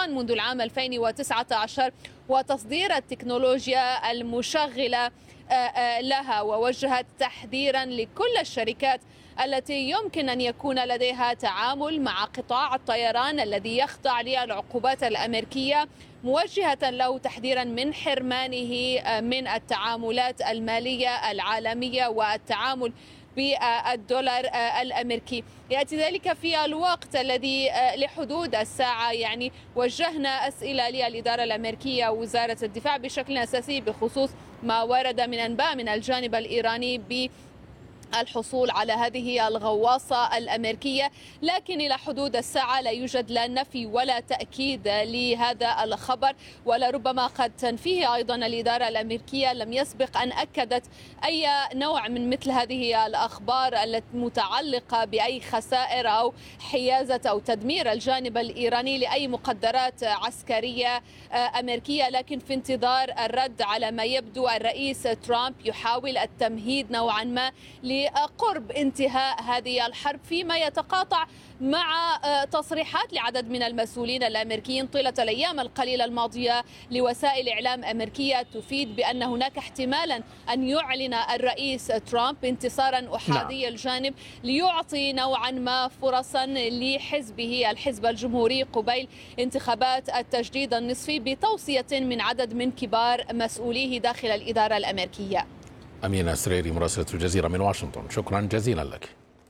إيران منذ العام 2019 وتصدير التكنولوجيا المشغلة لها، ووجهت تحذيرا لكل الشركات التي يمكن أن يكون لديها تعامل مع قطاع الطيران الذي يخضع للعقوبات الأمريكية، موجهة له تحذيرا من حرمانه من التعاملات المالية العالمية والتعامل بالدولار الأمريكي. يأتي ذلك في الوقت الذي لحدود الساعة وجهنا أسئلة للإدارة الأمريكية ووزارة الدفاع بشكل أساسي بخصوص ما ورد من أنباء من الجانب الإيراني الحصول على هذه الغواصة الأمريكية، لكن إلى حدود الساعة لا يوجد لا نفي ولا تأكيد لهذا الخبر، ولربما قد تنفيه أيضا الإدارة الأمريكية. لم يسبق أن أكدت أي نوع من مثل هذه الأخبار المتعلقة بأي خسائر أو حيازة أو تدمير الجانب الإيراني لأي مقدرات عسكرية أمريكية، لكن في انتظار الرد على ما يبدو الرئيس ترامب يحاول التمهيد نوعا ما لقرب انتهاء هذه الحرب، فيما يتقاطع مع تصريحات لعدد من المسؤولين الأمريكيين طيلة الأيام القليلة الماضية لوسائل إعلام أمريكية تفيد بأن هناك احتمالا أن يعلن الرئيس ترامب انتصارا أحادي الجانب ليعطي نوعا ما فرصا لحزبه الحزب الجمهوري قبيل انتخابات التجديد النصفي، بتوصية من عدد من كبار مسؤوليه داخل الإدارة الأمريكية. أمينة سريري مراسلة الجزيرة من واشنطن، شكرا جزيلا لك.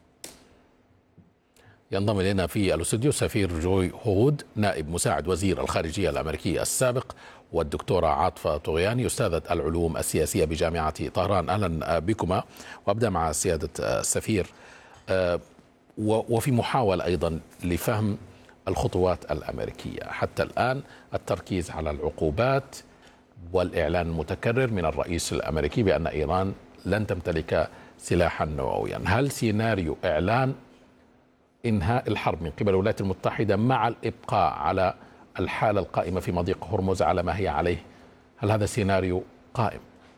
ينضم إلينا في الاستوديو سفير جوي هود نائب مساعد وزير الخارجية الأمريكي السابق، والدكتورة عاطفة طغياني أستاذة العلوم السياسية بجامعة طهران. أهلا بكما. وأبدأ مع سيادة السفير، وفي محاولة أيضا لفهم الخطوات الأمريكية حتى الآن، التركيز على العقوبات والإعلان المتكرر من الرئيس الأمريكي بأن إيران لن تمتلك سلاحا نوويا. هل سيناريو إعلان إنهاء الحرب من قبل الولايات المتحدة مع الإبقاء على الحالة القائمة في مضيق هرمز على ما هي عليه، هل هذا سيناريو قائم؟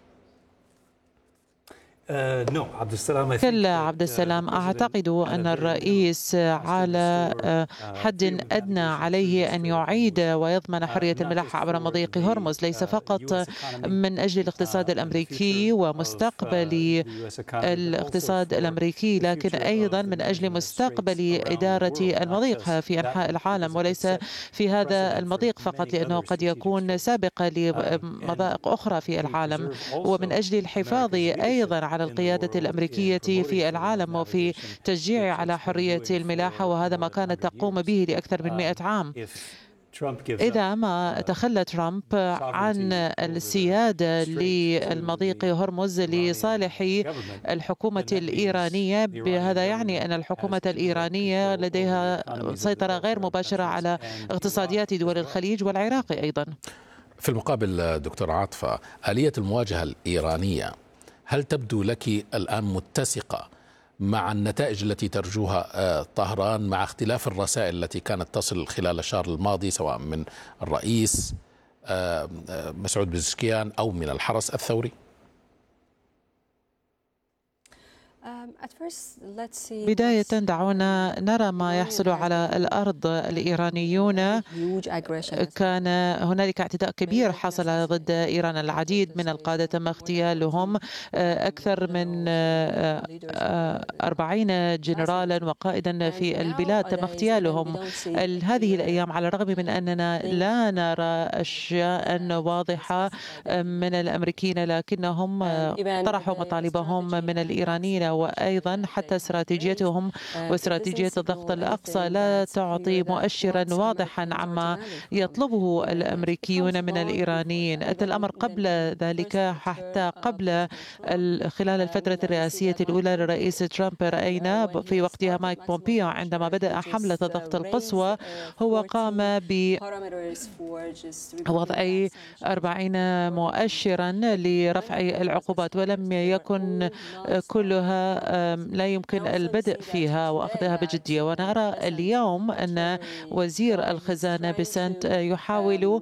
كلا عبد السلام، أعتقد أن الرئيس على حد أدنى عليه أن يعيد ويضمن حرية الملاحة عبر مضيق هرمز، ليس فقط من أجل الاقتصاد الأمريكي ومستقبل الاقتصاد الأمريكي، لكن أيضا من أجل مستقبل إدارة المضيق في أنحاء العالم، وليس في هذا المضيق فقط، لأنه قد يكون سابقة لمضائق أخرى في العالم، ومن أجل الحفاظ أيضا على القيادة الأمريكية في العالم وفي تشجيع على حرية الملاحة، وهذا ما كانت تقوم به لأكثر من 100 عام. إذا ما تخلى ترامب عن السيادة للمضيق هرمز لصالح الحكومة الإيرانية، بهذا يعني أن الحكومة الإيرانية لديها سيطرة غير مباشرة على اقتصاديات دول الخليج والعراق أيضا. في المقابل دكتور عاطفة، آلية المواجهة الإيرانية هل تبدو لك الآن متسقة مع النتائج التي ترجوها طهران، مع اختلاف الرسائل التي كانت تصل خلال الشهر الماضي سواء من الرئيس مسعود بزشكيان أو من الحرس الثوري؟ بداية دعونا نرى ما يحصل على الأرض. الإيرانيون كان هنالك اعتداء كبير حصل ضد إيران، العديد من القادة تم اغتيالهم، أكثر من 40 جنرالا وقائدا في البلاد تم اغتيالهم هذه الأيام، على الرغم من أننا لا نرى أشياء واضحة من الأمريكيين، لكنهم طرحوا مطالبهم من الإيرانيين، وأيضا حتى استراتيجيتهم واستراتيجية الضغط الأقصى لا تعطي مؤشرا واضحا عما يطلبه الأمريكيون من الإيرانيين. أتى الأمر قبل ذلك، حتى قبل خلال الفترة الرئاسية الأولى للرئيس ترامب، رأينا في وقتها مايك بومبيو عندما بدأ حملة الضغط القصوى هو قام بوضع 40 مؤشرا لرفع العقوبات، ولم يكن كلها لا يمكن البدء فيها وأخذها بجدية. ونرى اليوم أن وزير الخزانة بسنت يحاول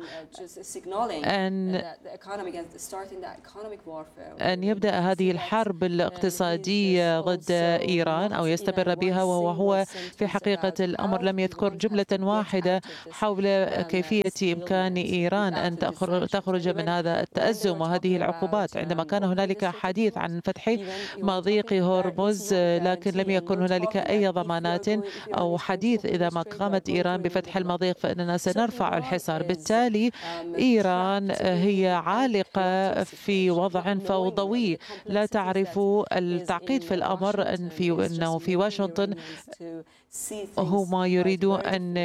أن يبدأ هذه الحرب الاقتصادية ضد إيران أو يستمر بها، وهو في حقيقة الأمر لم يذكر جملة واحدة حول كيفية إمكان إيران أن تخرج من هذا التأزم وهذه العقوبات. عندما كان هنالك حديث عن فتح مضيق هرمز، لكن لم يكن هنالك أي ضمانات أو حديث إذا ما قامت إيران بفتح المضيق فإننا سنرفع الحصار. بالتالي إيران هي عالقة في وضع فوضوي لا تعرف التعقيد في الأمر، أنه في واشنطن هما يريدون أن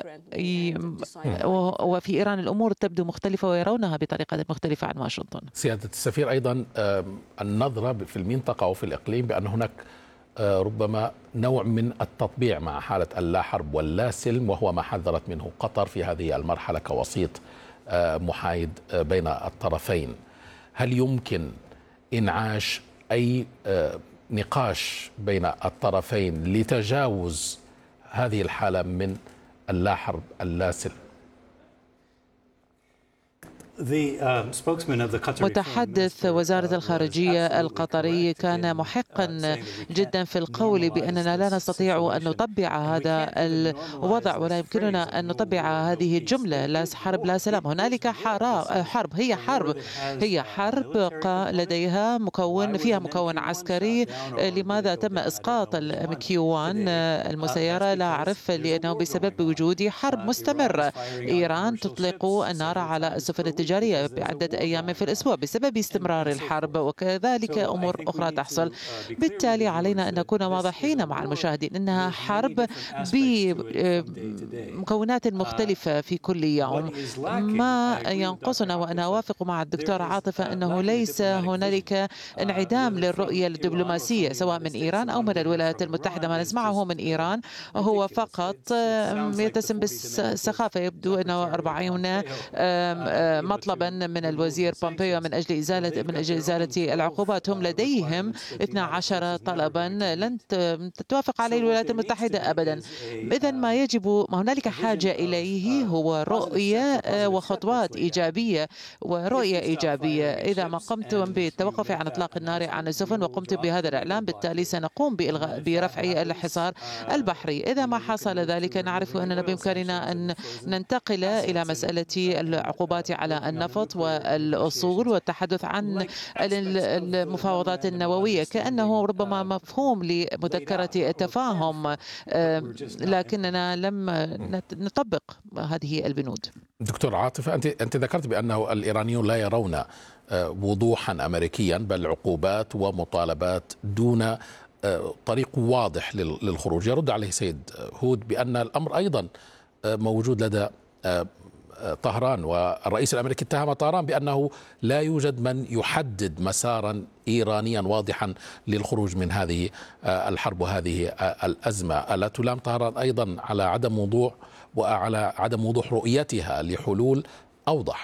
وفي إيران الأمور تبدو مختلفة ويرونها بطريقة مختلفة عن واشنطن. سيادة السفير، أيضا النظرة في المنطقة وفي الإقليم بأن هناك ربما نوع من التطبيع مع حالة اللا حرب واللا سلم، وهو ما حذرت منه قطر في هذه المرحلة كوسيط محايد بين الطرفين. هل يمكن إنعاش أي نقاش بين الطرفين لتجاوز هذه الحالة من اللا حرب اللا سلم؟ متحدث وزارة الخارجية القطري كان محقا جدا في القول بأننا لا نستطيع أن نطبع هذا الوضع ولا يمكننا أن نطبع هذه الجملة لا حرب لا سلام. هنالك حرب، هي حرب لديها فيها مكون عسكري. لماذا تم إسقاط المكيوان المسيرة؟ لا أعرف، لأنه بسبب وجود حرب مستمرة. إيران تطلق النار على السفن التجارية بعدة أيام في الأسبوع بسبب استمرار الحرب، وكذلك أمور أخرى تحصل. بالتالي علينا أن نكون واضحين مع المشاهدين أنها حرب بمكونات مختلفة في كل يوم. ما ينقصنا، وأنا أوافق مع الدكتورة عاطفة، أنه ليس هنالك انعدام للرؤية الدبلوماسية سواء من إيران أو من الولايات المتحدة. ما نسمعه من إيران هو فقط يتسم بالسخافة. يبدو أنه 40 مطلبا من الوزير بومبيو من أجل إزالة العقوبات. هم لديهم 12 طلبا لن تتوافق عليه الولايات المتحدة أبدا. إذن ما هنالك حاجة إليه هو رؤية وخطوات إيجابية ورؤية إيجابية. إذا ما قمتم بالتوقف عن إطلاق النار عن السفن وقمت بهذا الإعلان، بالتالي سنقوم برفع الحصار البحري. إذا ما حصل ذلك نعرف أننا بإمكاننا أن ننتقل إلى مسألة العقوبات على النفط والأصول والتحدث عن المفاوضات النووية كأنه ربما مفهوم لمذكرة التفاهم، لكننا لم نطبق هذه البنود. دكتور عاطفة، أنت ذكرت بأنه الإيرانيون لا يرون وضوحا أمريكيا بل عقوبات ومطالبات دون طريق واضح للخروج. يرد عليه سيد هود بأن الأمر أيضا موجود لدى طهران، والرئيس الأمريكي اتهم طهران بأنه لا يوجد من يحدد مسارا إيرانيا واضحا للخروج من هذه الحرب وهذه الأزمة. ألا تلام طهران أيضا على عدم وضوح وعلى عدم وضوح رؤيتها لحلول أوضح؟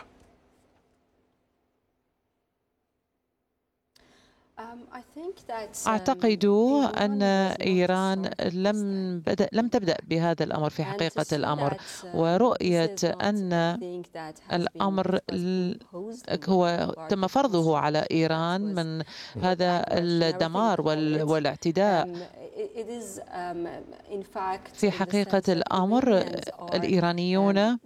أعتقد أن إيران لم تبدأ بهذا الأمر في حقيقة الأمر، ورؤية أن الأمر هو تم فرضه على إيران من هذا الدمار والاعتداء. في حقيقة الأمر الإيرانيون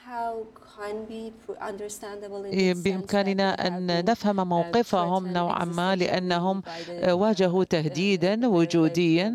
بإمكاننا أن نفهم موقفهم نوعا ما، لأنهم واجهوا تهديدا وجوديا.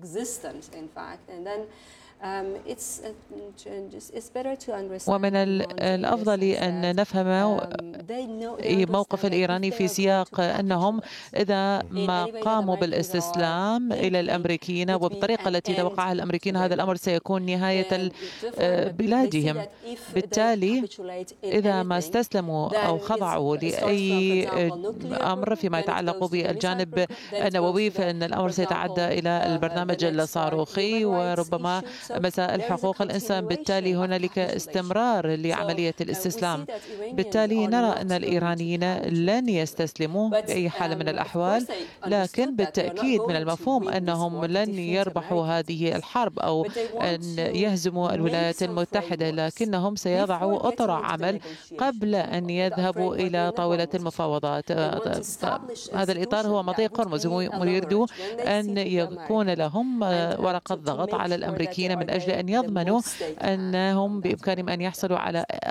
ومن الأفضل أن نفهم موقف الإيراني في سياق أنهم إذا ما قاموا بالاستسلام إلى الأمريكيين وبالطريقة التي توقعها الأمريكيين، هذا الأمر سيكون نهاية بلادهم. بالتالي إذا ما استسلموا أو خضعوا لأي أمر فيما يتعلق بالجانب النووي، فإن الأمر سيتعدى إلى البرنامج الصاروخي، وربما مسائل حقوق الإنسان. بالتالي هنالك استمرار لعملية الاستسلام. بالتالي نرى أن الإيرانيين لن يستسلموا بأي حال من الأحوال، لكن بالتأكيد من المفهوم أنهم لن يربحوا هذه الحرب أو أن يهزموا الولايات المتحدة، لكنهم سيضعوا أطر عمل قبل أن يذهبوا إلى طاولة المفاوضات. هذا الإطار هو مضيق هرمز. يريدوا أن يكون لهم ورقة ضغط على الأمريكيين من أجل أن يضمنوا أنهم بإمكانهم أن يحصلوا على